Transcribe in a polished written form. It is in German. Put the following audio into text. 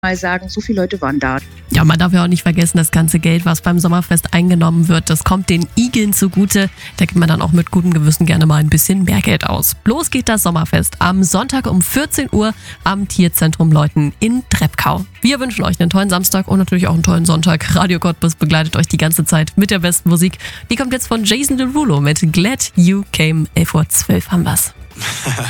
mal sagen, so viele Leute waren da. Ja, man darf ja auch nicht vergessen, das ganze Geld, was beim Sommerfest eingenommen wird, das kommt den Igeln zugute. Da gibt man dann auch mit gutem Gewissen gerne mal ein bisschen mehr Geld aus. Los geht das Sommerfest am Sonntag um 14 Uhr am Tierzentrum Leuten in Treppkau. Wir wünschen euch einen tollen Samstag und natürlich auch einen tollen Sonntag. Radio Cottbus begleitet euch die ganze Zeit mit der besten Musik. Die kommt jetzt von Jason Derulo mit Glad You Came. 11:12 Uhr haben wir's.